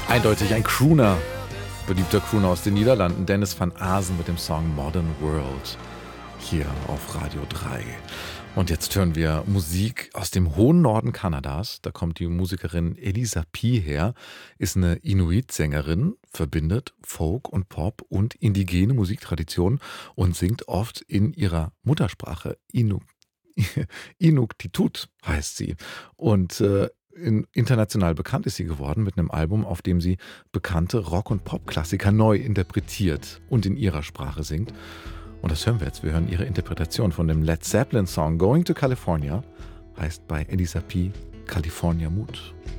Eindeutig ein Crooner, beliebter Crooner aus den Niederlanden, Dennis van Aasen mit dem Song Modern World, hier auf Radio 3. Und jetzt hören wir Musik aus dem hohen Norden Kanadas. Da kommt die Musikerin Elisa P. her, ist eine Inuit-Sängerin, verbindet Folk und Pop und indigene Musiktradition und singt oft in ihrer Muttersprache. Inuktitut heißt sie. Und international bekannt ist sie geworden mit einem Album, auf dem sie bekannte Rock- und Pop-Klassiker neu interpretiert und in ihrer Sprache singt. Und das hören wir jetzt. Wir hören ihre Interpretation von dem Led Zeppelin-Song Going to California, heißt bei Elisa P. California Mood.